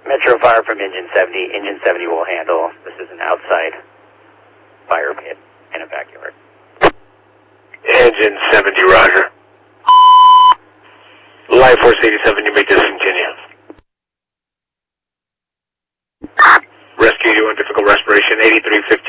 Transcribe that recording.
Metro Fire from Engine 70. Engine 70 will handle. This is an outside fire pit in a backyard. Engine 70, roger. Life Force 87, you may discontinue. Rescue you on difficult respiration, 8350.